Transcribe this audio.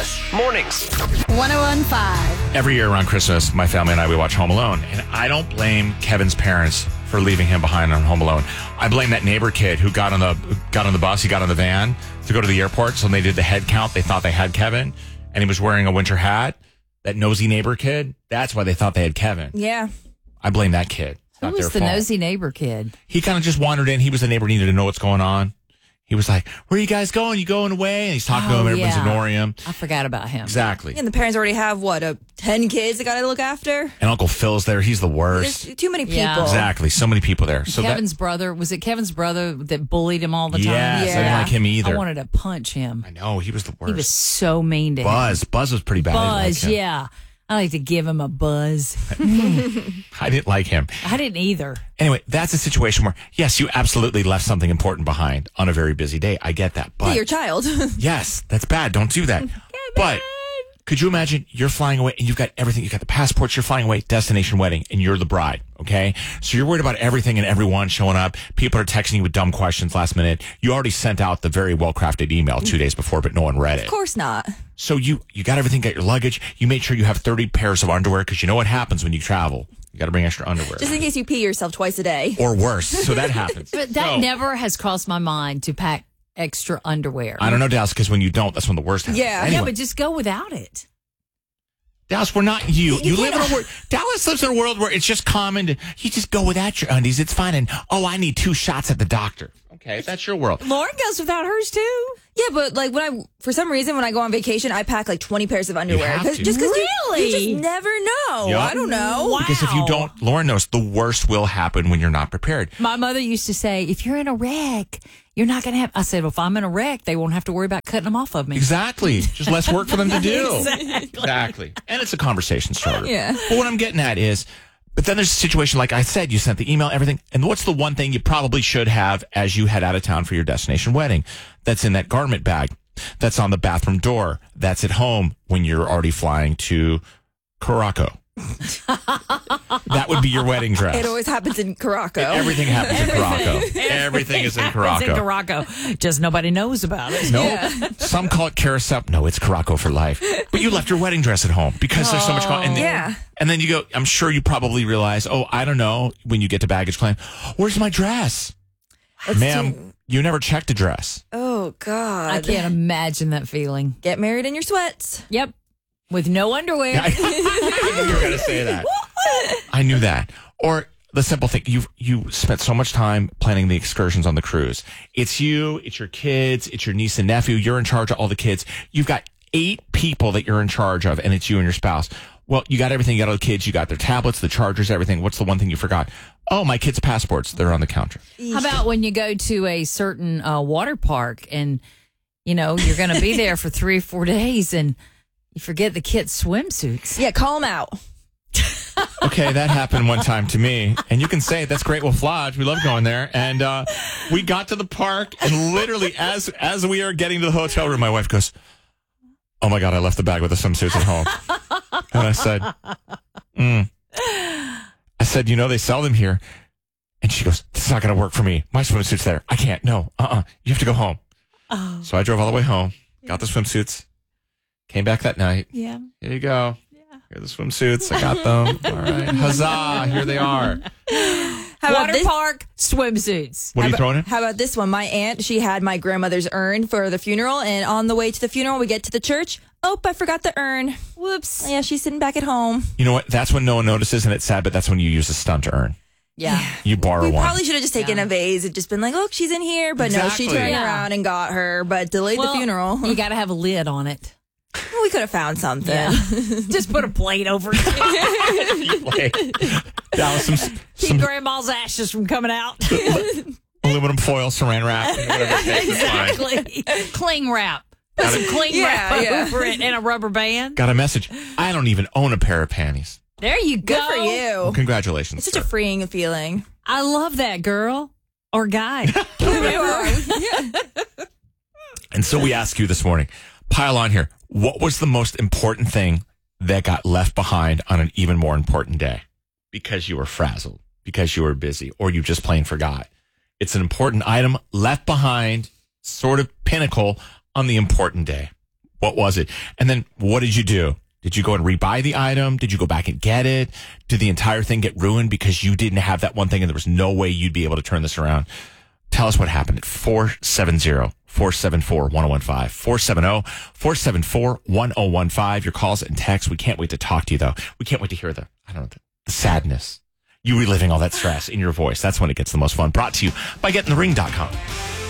Rush Mornings. 1015. Every year around Christmas, my family and I, we watch Home Alone. And I don't blame Kevin's parents for leaving him behind on Home Alone. I blame that neighbor kid who got on the bus, he got on the van to go to the airport. So when they did the head count, they thought they had Kevin. And he was wearing a winter hat. That nosy neighbor kid, that's why they thought they had Kevin. Yeah. I blame that kid. Who was the nosy neighbor kid? He kind of just wandered in. He was the neighbor, needed to know what's going on. He was like, where are you guys going? You going away? And he's talking to him. Everyone's ignoring him. I forgot about him. Exactly. And the parents already have, 10 kids they got to look after? And Uncle Phil's there. He's the worst. There's too many people. Yeah. Exactly. So many people there. So Kevin's brother, was it Kevin's brother that bullied him all the time? Yes, I didn't like him either. I wanted to punch him. I know. He was the worst. He was so mean to him. Buzz was pretty bad. Buzz, I didn't like him. yeah. I like to give him a buzz. I didn't like him. I didn't either. Anyway, that's a situation where, yes, you absolutely left something important behind on a very busy day. I get that. But To your child. yes, that's bad. Don't do that. But could you imagine you're flying away and you've got everything. You've got the passports. You're flying away, destination wedding, and you're the bride. Okay. So you're worried about everything and everyone showing up. People are texting you with dumb questions last minute. You already sent out the very well-crafted email 2 days before, but no one read it. Of course not. So you got everything, got your luggage. You made sure you have 30 pairs of underwear because you know what happens when you travel. You got to bring extra underwear. Just in case you pee yourself twice a day. Or worse. So that happens. But that never has crossed my mind to pack extra underwear. I don't know, Dallas, because when you don't, that's when the worst happens. Yeah. Anyway, Yeah, but just go without it. Dallas, we're not you. You live in a world. Dallas lives in a world where it's just common to you just go without your undies. It's fine. And I need 2 shots at the doctor. Okay, that's your world. Lauren goes without hers too. Yeah, but for some reason, when I go on vacation, I pack 20 pairs of underwear. have to. Just because Really? you just never know. Yup. I don't know. Wow. Because if you don't, Lauren knows the worst will happen when you're not prepared. My mother used to say, if you're in a wreck, you're not going to have... I said, well, if I'm in a wreck, they won't have to worry about cutting them off of me. Exactly. Just less work for them to do. Exactly. And it's a conversation starter. Yeah. But what I'm getting at is, but then there's a situation, like I said, you sent the email, everything. And what's the one thing you probably should have as you head out of town for your destination wedding? That's in that garment bag. That's on the bathroom door. That's at home when you're already flying to Caraco. That would be your wedding dress. It always happens in Caraco. Everything happens in Caraco. Everything is in It's in Caraco. Caraco. Just nobody knows about it. No, some call it carousel. No, it's Caraco for life. But you left your wedding dress at home because there's so much going on. Yeah. And then you go, I'm sure you probably realize, I don't know, when you get to baggage claim, where's my dress? Ma'am, you never checked a dress. Oh, God. I can't imagine that feeling. Get married in your sweats. Yep. With no underwear. I knew you were going to say that. I knew that. Or the simple thing, you spent so much time planning the excursions on the cruise. It's you, it's your kids, it's your niece and nephew. You're in charge of all the kids. You've got 8 people that you're in charge of, and it's you and your spouse. Well, you got everything. You got all the kids. You got their tablets, the chargers, everything. What's the one thing you forgot? Oh, my kids' passports. They're on the counter. How about when you go to a certain water park and, you're going to be there for 3 or 4 days and you forget the kids' swimsuits? Yeah, call them out. Okay, that happened one time to me. And you can say, that's great. We'll Lodge. We love going there. And we got to the park, and literally as we are getting to the hotel room, my wife goes, oh, my God, I left the bag with the swimsuits at home. And I said, I said, they sell them here. And she goes, this is not going to work for me. My swimsuit's there. I can't. No, you have to go home. Oh. So I drove all the way home, got the swimsuits, came back that night. Yeah. Here you go. Here are the swimsuits. I got them. All right. Huzzah. Here they are. Water park swimsuits. What are you throwing in? How about this one? My aunt, she had my grandmother's urn for the funeral, and on the way to the funeral, we get to the church. Oh, I forgot the urn. Whoops. Yeah, she's sitting back at home. You know what? That's when no one notices, and it's sad, but that's when you use a stunt to earn. Yeah. You borrow We one. probably should have just taken a vase and just been like, look, she's in here. But no, she Exactly. turned Yeah. around and got her, but delayed the funeral. You got to have a lid on it. Well, we could have found something. Yeah. Just put a plate over it. Dallas, Keep some grandma's ashes from coming out. aluminum foil, saran wrap, whatever it takes. It's fine. Exactly. Cling wrap. Put some cling wrap over it and a rubber band. Got a message. I don't even own a pair of panties. There you go. Good for you. Well, congratulations. It's such a freeing feeling. I love that girl or guy. And so we ask you this morning, pile on here. What was the most important thing that got left behind on an even more important day? Because you were frazzled, because you were busy, or you just plain forgot. It's an important item left behind, sort of pinnacle on the important day. What was it? And then what did you do? Did you go and rebuy the item? Did you go back and get it? Did the entire thing get ruined because you didn't have that one thing and there was no way you'd be able to turn this around? Tell us what happened at 470-474-1015. 470-474-1015. Your calls and texts. We can't wait to talk to you, though. We can't wait to hear the sadness. You reliving all that stress in your voice. That's when it gets the most fun. Brought to you by GetInTheRing.com.